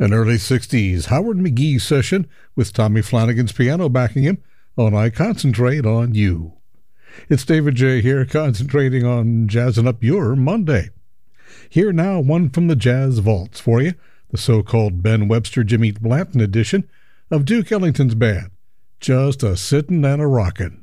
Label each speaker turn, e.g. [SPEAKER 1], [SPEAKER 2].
[SPEAKER 1] An early 60s Howard McGhee session with Tommy Flanagan's piano backing him on I Concentrate on You. It's David J. here, concentrating on jazzing up your Monday. Here now, one from the Jazz Vaults for you, the so-called Ben Webster Jimmy Blanton edition of Duke Ellington's band, Just a Sittin' and a Rockin'.